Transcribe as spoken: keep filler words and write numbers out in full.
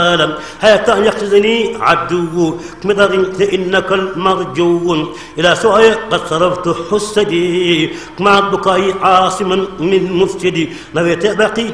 حتى يقتلني عدو كمدر إنك المرجو إلى سوء قد صرفت حسدي مع البكاء عاصما من مفسدي نويت بقي